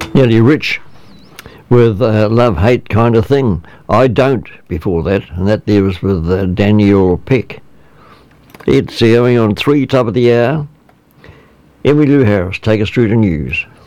Nearly Rich with Love-Hate Kind of Thing. I Don't before that, and that there was with Daniel Peck. It's going on 3 top of the hour. Emmylou Harris, take us through the news.